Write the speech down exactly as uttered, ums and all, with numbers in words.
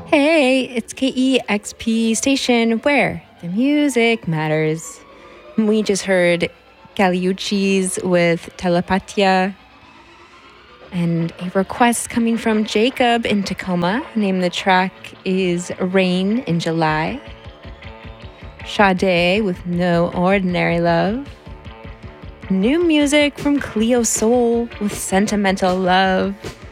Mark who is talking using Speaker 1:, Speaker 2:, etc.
Speaker 1: Hey, it's K E X P Station where the music matters. We just heard Caliucci's with Telepatia and a request coming from Jacob in Tacoma. Name the track is Rain in July. Sade with No Ordinary Love. New music from Cleo Soul with Sentimental Love.